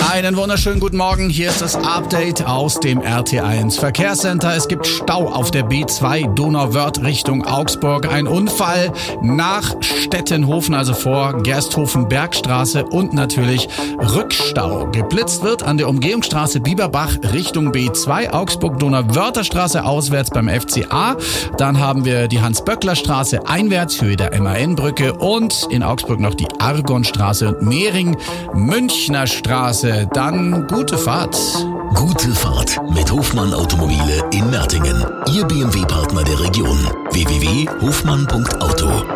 Einen wunderschönen guten Morgen. Hier ist das Update aus dem RT1 Verkehrscenter. Es gibt Stau auf der B2 Donauwörth Richtung Augsburg. Ein Unfall nach Stettenhofen, also vor Gersthofen-Bergstraße, und natürlich Rückstau. Geblitzt wird an der Umgehungsstraße Bieberbach Richtung B2 Augsburg-Donauwörther Straße auswärts beim FCA. Dann haben wir die Hans-Böckler-Straße einwärts, Höhe der MAN-Brücke, und in Augsburg noch die Argonstraße und Mehring-Münchner Straße. Dann gute Fahrt. Gute Fahrt mit Hofmann Automobile in Mertingen. Ihr BMW-Partner der Region. www.hofmann.auto